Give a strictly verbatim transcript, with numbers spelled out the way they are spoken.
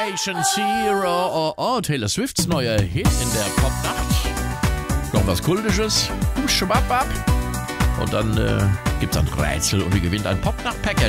Patient Zero. Oh, oh, Taylor Swifts neuer Hit in der Popnacht. Noch was Kultisches. Schwapp ab. Und dann äh, gibt's ein Rätsel und ihr gewinnt ein Popnacht-Package.